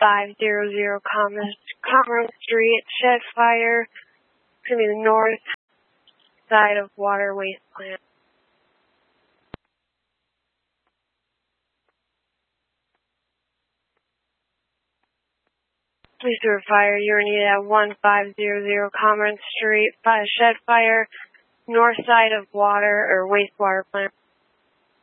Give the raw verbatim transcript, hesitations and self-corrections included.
five hundred Commerce, Commerce Street, shed fire. It's going to be the north side of water waste plant. Police sewer fire, you're needed at one five hundred Commerce Street, shed fire, north side of water or wastewater plant.